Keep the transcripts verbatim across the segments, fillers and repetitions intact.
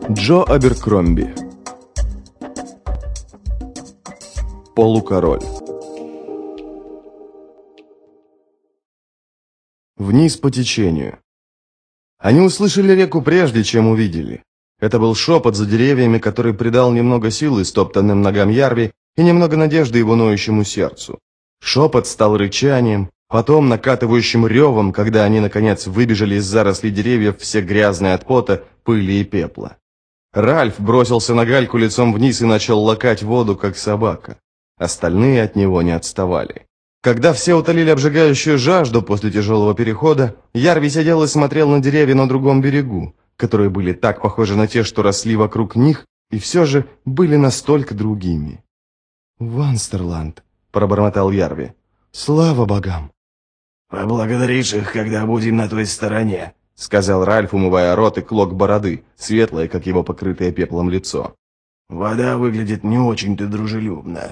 Джо Аберкромби. Полукороль. Вниз по течению. Они услышали реку прежде, чем увидели. Это был шепот за деревьями, который придал немного силы стоптанным ногам Ярви и немного надежды его ноющему сердцу. Шепот стал рычанием, потом накатывающим ревом, когда они, наконец, выбежали из зарослей деревьев, все грязные от пота, пыли и пепла. Ральф бросился на гальку лицом вниз и начал лакать воду, как собака. Остальные от него не отставали. Когда все утолили обжигающую жажду после тяжелого перехода, Ярви сидел и смотрел на деревья на другом берегу, которые были так похожи на те, что росли вокруг них, и все же были настолько другими. «Ванстерланд», — пробормотал Ярви, — «слава богам!» «Поблагодаришь их, когда будем на той стороне», — сказал Ральф, умывая рот и клок бороды, светлое, как его покрытое пеплом лицо. «Вода выглядит не очень-то дружелюбно».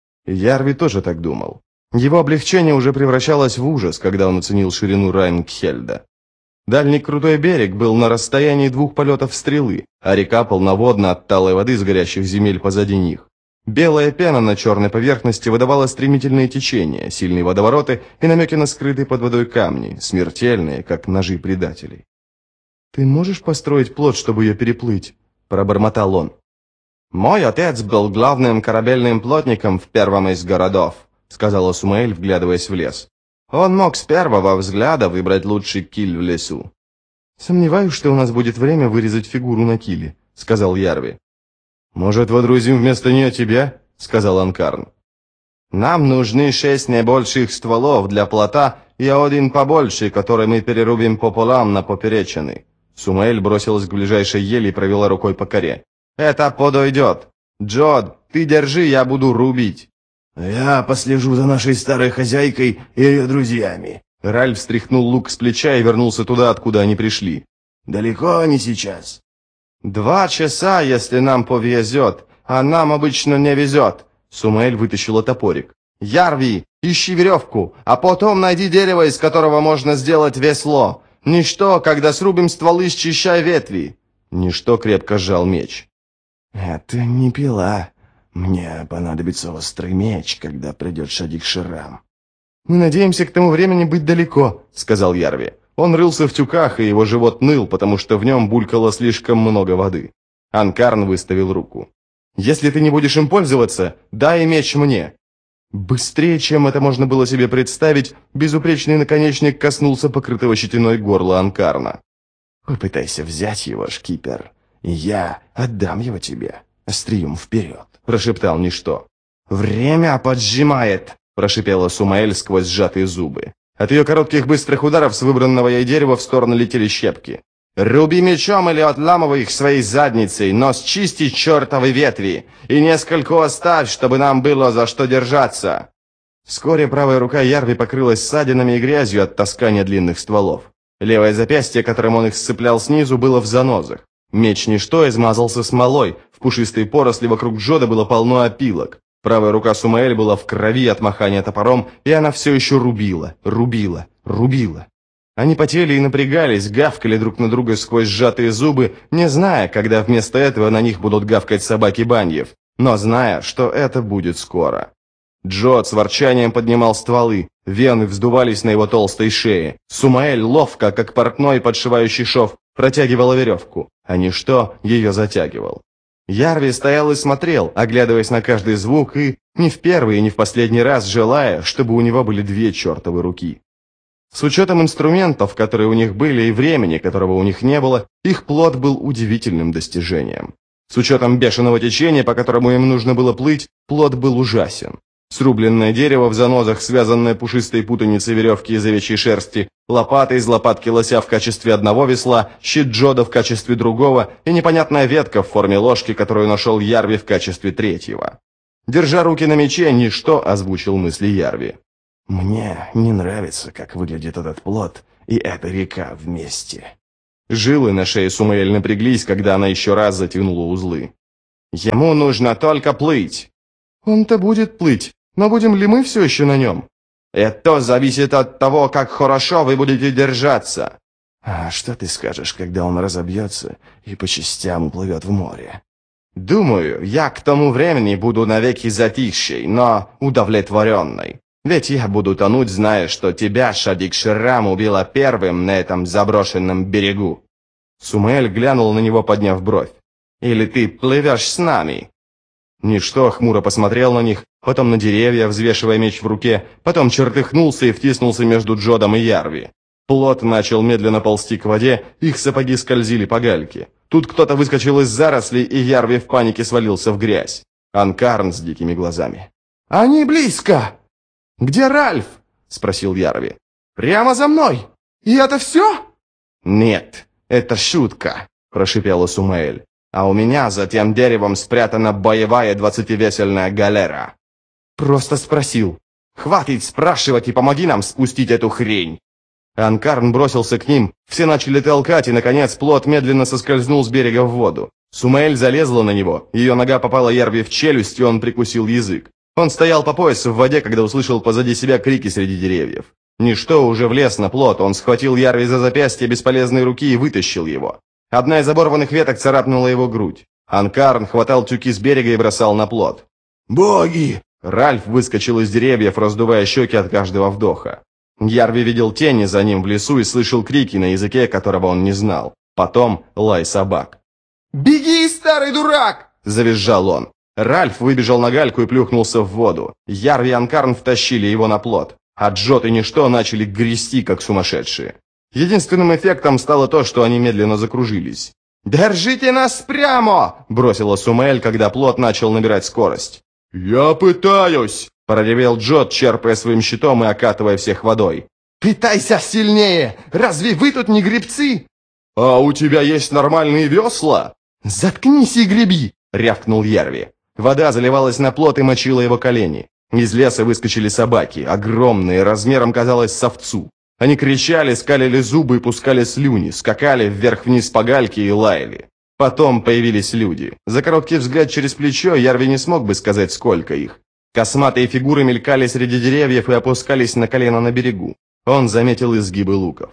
Ярви тоже так думал. Его облегчение уже превращалось в ужас, когда он оценил ширину Райнгхельда. Дальний крутой берег был на расстоянии двух полетов стрелы, а река полноводна от талой воды с горящих земель позади них. Белая пена на черной поверхности выдавала стремительные течения, сильные водовороты и намеки на скрытые под водой камни, смертельные, как ножи предателей. «Ты можешь построить плот, чтобы ее переплыть?» – пробормотал он. «Мой отец был главным корабельным плотником в первом из городов», — сказала Сумаэль, вглядываясь в лес. «Он мог с первого взгляда выбрать лучший киль в лесу». «Сомневаюсь, что у нас будет время вырезать фигуру на киле», — сказал Ярви. «Может, водрузим вместо нее тебя?» — сказал Анкарн. «Нам нужны шесть наибольших стволов для плота и один побольше, который мы перерубим пополам на поперечины». Сумаэль бросилась к ближайшей ели и провела рукой по коре. «Это подойдет. Джод, ты держи, я буду рубить». «Я послежу за нашей старой хозяйкой и ее друзьями». Ральф стряхнул лук с плеча и вернулся туда, откуда они пришли. «Далеко они сейчас?» «Два часа, если нам повезет, а нам обычно не везет». Сумаэль вытащила топорик. «Ярви, ищи веревку, а потом найди дерево, из которого можно сделать весло. Ничто, когда срубим стволы, счищай ветви». Ничто крепко сжал меч. «Это не пила. Мне понадобится острый меч, когда придет Шадик Ширам». «Мы надеемся к тому времени быть далеко», — сказал Ярви. Он рылся в тюках, и его живот ныл, потому что в нем булькало слишком много воды. Анкарн выставил руку. «Если ты не будешь им пользоваться, дай меч мне». Быстрее, чем это можно было себе представить, безупречный наконечник коснулся покрытого щетиной горла Анкарна. «Попытайся взять его, шкипер, и я отдам его тебе, острием вперед», — прошептал Ничто. «Время поджимает», — прошипела Сумаэль сквозь сжатые зубы. От ее коротких быстрых ударов с выбранного ей дерева в сторону летели щепки. «Руби мечом или отламывай их своей задницей, но счисти чертовы ветви, и несколько оставь, чтобы нам было за что держаться». Вскоре правая рука Ярви покрылась ссадинами и грязью от таскания длинных стволов. Левое запястье, которым он их сцеплял снизу, было в занозах. Меч Ничто измазался смолой, в пушистой поросли вокруг Джода было полно опилок. Правая рука Сумаэль была в крови от махания топором, и она все еще рубила, рубила, рубила. Они потели и напрягались, гавкали друг на друга сквозь сжатые зубы, не зная, когда вместо этого на них будут гавкать собаки баньев, но зная, что это будет скоро. Джод с ворчанием поднимал стволы, вены вздувались на его толстой шее. Сумаэль ловко, как портной, подшивающий шов, протягивала веревку, а Ничто ее затягивал. Ярви стоял и смотрел, оглядываясь на каждый звук и, не в первый и не в последний раз, желая, чтобы у него были две чертовы руки. С учетом инструментов, которые у них были, и времени, которого у них не было, их плот был удивительным достижением. С учетом бешеного течения, по которому им нужно было плыть, плот был ужасен. Срубленное дерево в занозах, связанное пушистой путаницей веревки из овечьей шерсти, лопата из лопатки лося в качестве одного весла, щит Джода в качестве другого и непонятная ветка в форме ложки, которую нашел Ярви в качестве третьего. Держа руки на мече, Ничто озвучил мысли Ярви. «Мне не нравится, как выглядит этот плот и эта река вместе». Жилы на шее Сумаэль напряглись, когда она еще раз затянула узлы. «Ему нужно только плыть». «Он-то будет плыть. Но будем ли мы все еще на нем?» «Это зависит от того, как хорошо вы будете держаться». А что ты скажешь, когда он разобьется и по частям уплывет в море? Думаю, я к тому времени буду навеки затихшей, но удовлетворенной. Ведь я буду тонуть, зная, что тебя Шадик Ширам убила первым на этом заброшенном берегу. Сумаэль глянул на него, подняв бровь. Или ты плывешь с нами? Ничто хмуро посмотрел на них, потом на деревья, взвешивая меч в руке, потом чертыхнулся и втиснулся между Джодом и Ярви. Плот начал медленно ползти к воде, их сапоги скользили по гальке. Тут кто-то выскочил из зарослей, и Ярви в панике свалился в грязь. Анкарн с дикими глазами. «Они близко!» «Где Ральф?» — спросил Ярви. «Прямо за мной! И это все?» «Нет, это шутка», — прошипела Сумаэль. «А у меня за тем деревом спрятана боевая двадцативесельная галера». «Просто спросил. Хватит спрашивать и помоги нам спустить эту хрень!» Анкарн бросился к ним, все начали толкать, и, наконец, плот медленно соскользнул с берега в воду. Сумаэль залезла на него, ее нога попала Ярви в челюсть, и он прикусил язык. Он стоял по пояс в воде, когда услышал позади себя крики среди деревьев. Ничто уже влез на плот, он схватил Ярви за запястье бесполезной руки и вытащил его. Одна из оборванных веток царапнула его грудь. Анкарн хватал тюки с берега и бросал на плот. «Боги!» Ральф выскочил из деревьев, раздувая щеки от каждого вдоха. Ярви видел тени за ним в лесу и слышал крики на языке, которого он не знал. Потом лай собак. «Беги, старый дурак!» – завизжал он. Ральф выбежал на гальку и плюхнулся в воду. Ярви и Анкарн втащили его на плот. А Джот и Ничто начали грести, как сумасшедшие. Единственным эффектом стало то, что они медленно закружились. «Держите нас прямо!» – бросила Сумаэль, когда плот начал набирать скорость. «Я пытаюсь!» – проревел Джот, черпая своим щитом и окатывая всех водой. «Пытайся сильнее! Разве вы тут не гребцы?» «А у тебя есть нормальные весла?» «Заткнись и греби!» – рявкнул Ярви. Вода заливалась на плот и мочила его колени. Из леса выскочили собаки, огромные, размером, казалось, с овцу. Они кричали, скалили зубы и пускали слюни, скакали вверх-вниз по гальке и лаяли. Потом появились люди. За короткий взгляд через плечо Ярви не смог бы сказать, сколько их. Косматые фигуры мелькали среди деревьев и опускались на колено на берегу. Он заметил изгибы луков.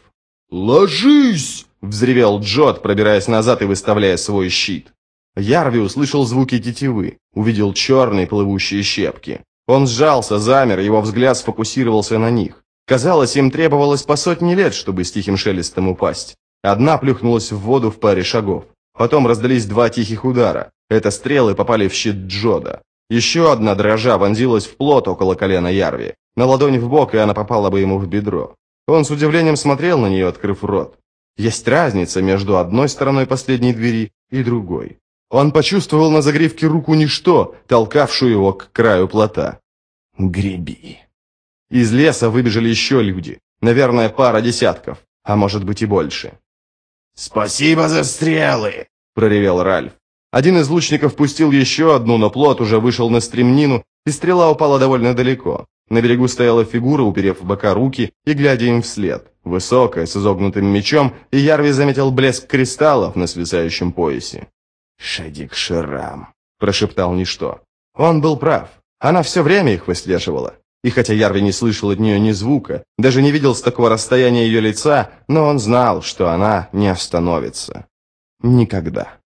«Ложись!» – взревел Джот, пробираясь назад и выставляя свой щит. Ярви услышал звуки тетивы, увидел черные плывущие щепки. Он сжался, замер, его взгляд сфокусировался на них. Казалось, им требовалось по сотне лет, чтобы с тихим шелестом упасть. Одна плюхнулась в воду в паре шагов. Потом раздались два тихих удара. Это стрелы попали в щит Джода. Еще одна дрожа вонзилась в плот около колена Ярви. На ладонь в бок, и она попала бы ему в бедро. Он с удивлением смотрел на нее, открыв рот. Есть разница между одной стороной последней двери и другой. Он почувствовал на загривке руку Ничто, толкавшую его к краю плота. «Греби!» Из леса выбежали еще люди. Наверное, пара десятков, а может быть и больше. «Спасибо за стрелы!» – проревел Ральф. Один из лучников пустил еще одну, но плот уже вышел на стремнину, и стрела упала довольно далеко. На берегу стояла фигура, уперев в бока руки и глядя им вслед. Высокая, с изогнутым мечом, и Ярви заметил блеск кристаллов на свисающем поясе. «Шадик Ширам», – прошептал Ничто. Он был прав. Она все время их выслеживала. И хотя Ярви не слышал от нее ни звука, даже не видел с такого расстояния ее лица, но он знал, что она не остановится. Никогда.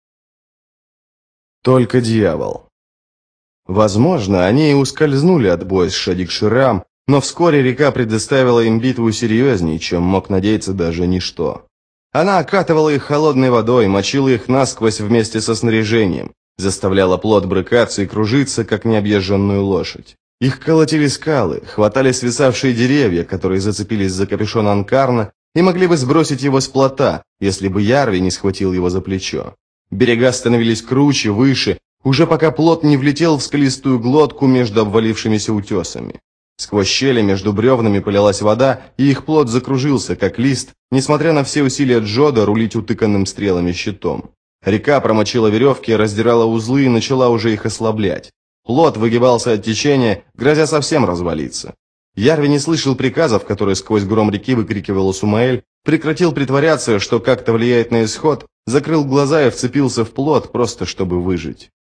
Только дьявол. Возможно, они и ускользнули от боя с Шадик Ширам, но вскоре река предоставила им битву серьезнее, чем мог надеяться даже Ничто. Она окатывала их холодной водой, мочила их насквозь вместе со снаряжением, заставляла плот брыкаться и кружиться, как необъезженную лошадь. Их колотили скалы, хватали свисавшие деревья, которые зацепились за капюшон Анкарна, и могли бы сбросить его с плота, если бы Ярви не схватил его за плечо. Берега становились круче, выше, уже пока плот не влетел в скалистую глотку между обвалившимися утесами. Сквозь щели между бревнами полилась вода, и их плот закружился, как лист, несмотря на все усилия Джода рулить утыканным стрелами щитом. Река промочила веревки, раздирала узлы и начала уже их ослаблять. Плот выгибался от течения, грозя совсем развалиться. Ярви не слышал приказов, которые сквозь гром реки выкрикивала Сумаэль, прекратил притворяться, что как-то влияет на исход, закрыл глаза и вцепился в плот, просто чтобы выжить.